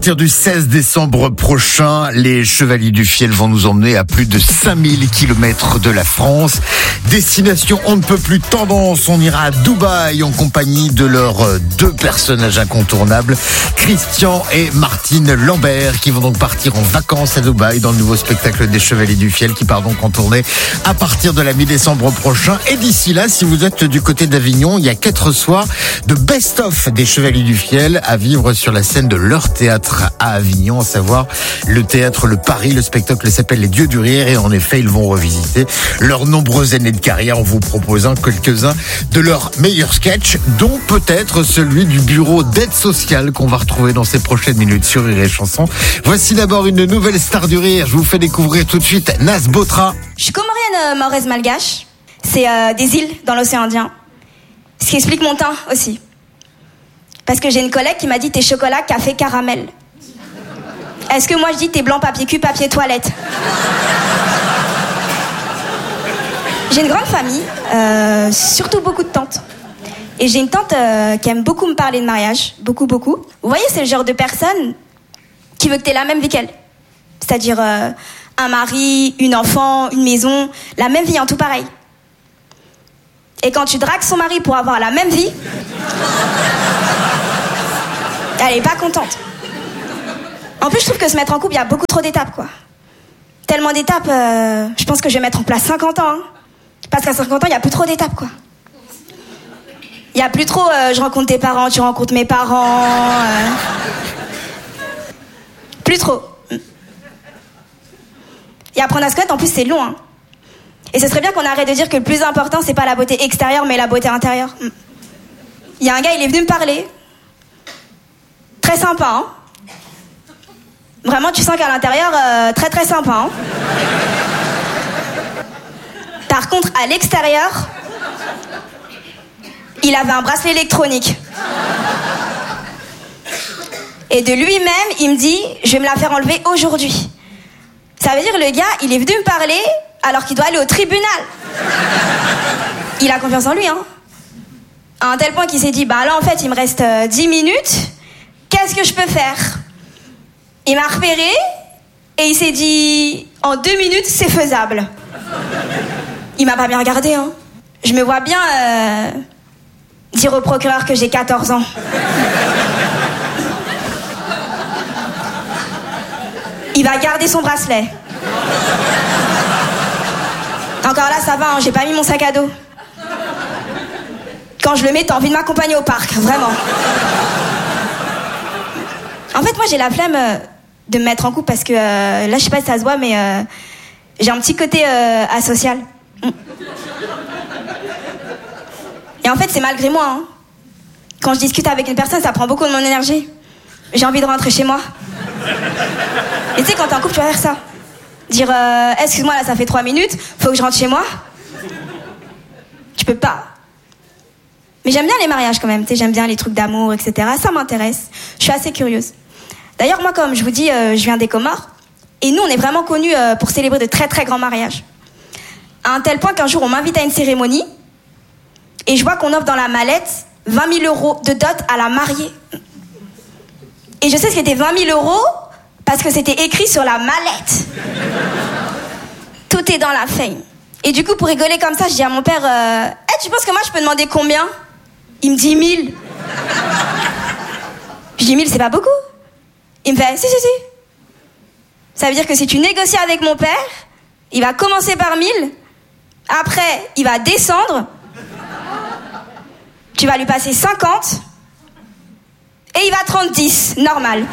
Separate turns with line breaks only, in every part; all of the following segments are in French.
partir du 16 décembre prochain, les Chevaliers du Fiel vont nous emmener à plus de 5000 km de la France. Destination on ne peut plus tendance, on ira à Dubaï en compagnie de leurs deux personnages incontournables, Christian et Martine Lambert, qui vont donc partir en vacances à Dubaï dans le nouveau spectacle des Chevaliers du Fiel qui part donc en tournée à partir de la mi-décembre prochain. Et d'ici là, si vous êtes du côté d'Avignon, il y a 4 soirs de best-of des Chevaliers du Fiel à vivre sur la scène de leur théâtre à Avignon, à savoir le théâtre Le Paris. Le spectacle s'appelle Les Dieux du Rire et en effet, ils vont revisiter leurs nombreuses années de carrière en vous proposant quelques-uns de leurs meilleurs sketchs, dont peut-être celui du bureau d'aide sociale qu'on va retrouver dans ces prochaines minutes sur Rire et Chanson. Voici d'abord une nouvelle star du rire. Je vous fais découvrir tout de suite Nas Botra.
Je suis comorienne mahoraise malgache. C'est des îles dans l'océan Indien. Ce qui explique mon teint aussi. Parce que j'ai une collègue qui m'a dit t'es chocolat, café, caramel. Est-ce que moi je dis t'es blanc, papier cul, papier toilette? J'ai une grande famille, surtout beaucoup de tantes. Et j'ai une tante qui aime beaucoup me parler de mariage, beaucoup. Vous voyez, c'est le genre de personne qui veut que t'aies la même vie qu'elle. C'est-à-dire un mari, une enfant, une maison, la même vie en tout pareil. Et quand tu dragues son mari pour avoir la même vie, elle est pas contente. En plus, je trouve que se mettre en couple, il y a beaucoup trop d'étapes, quoi. Tellement d'étapes, je pense que je vais mettre en place 50 ans. Hein. Parce qu'à 50 ans, il n'y a plus trop d'étapes, quoi. Il n'y a plus trop, je rencontre tes parents, tu rencontres mes parents. Plus trop. Et apprendre à se connaître, en plus, c'est long, hein. Et ce serait bien qu'on arrête de dire que le plus important, c'est pas la beauté extérieure, mais la beauté intérieure. Il y a un gars, il est venu me parler. Très sympa, hein. Vraiment, tu sens qu'à l'intérieur, très très sympa, hein. Par contre, à l'extérieur, il avait un bracelet électronique. Et de lui-même, il me dit, je vais me la faire enlever aujourd'hui. Ça veut dire, le gars, il est venu me parler alors qu'il doit aller au tribunal. Il a confiance en lui, hein. À un tel point qu'il s'est dit, bah là, en fait, il me reste 10 minutes. Qu'est-ce que je peux faire? Il m'a repéré et il s'est dit, en 2 minutes, c'est faisable. Il m'a pas bien regardé, hein. Je me vois bien dire au procureur que j'ai 14 ans. Il va garder son bracelet. Encore là, ça va, hein, j'ai pas mis mon sac à dos. Quand je le mets, t'as envie de m'accompagner au parc, vraiment. En fait, moi, j'ai la flemme de me mettre en couple parce que, là, je sais pas si ça se voit, mais j'ai un petit côté asocial. Et en fait, c'est malgré moi, hein. Quand je discute avec une personne, ça prend beaucoup de mon énergie. J'ai envie de rentrer chez moi. Et tu sais, quand t'es en couple, tu vas faire ça. Dire, excuse-moi, là, ça fait 3 minutes, faut que je rentre chez moi. Tu peux pas. Mais j'aime bien les mariages quand même, tu sais, j'aime bien les trucs d'amour, etc. Ça m'intéresse. Je suis assez curieuse. D'ailleurs, moi, comme je vous dis, je viens des Comores. Et nous, on est vraiment connus pour célébrer de très, très grands mariages. À un tel point qu'un jour, on m'invite à une cérémonie. Et je vois qu'on offre dans la mallette 20 000 euros de dot à la mariée. Et je sais ce qu'était 20 000 euros parce que c'était écrit sur la mallette. Tout est dans la fame. Et du coup, pour rigoler comme ça, je dis à mon père, tu penses que moi, je peux demander combien? Il me dit 1000. Je dis 1000, c'est pas beaucoup. Il me fait, si. Ça veut dire que si tu négocies avec mon père, il va commencer par 1000. Après, il va descendre. Tu vas lui passer 50. Et il va te rendre 10, normal.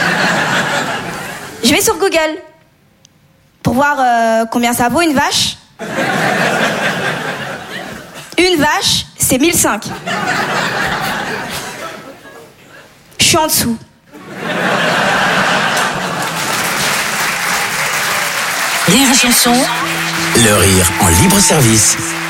Je vais sur Google pour voir combien ça vaut une vache. Une vache, c'est 1005. Je suis en dessous.
Rire et Chanson.
Le rire en libre service.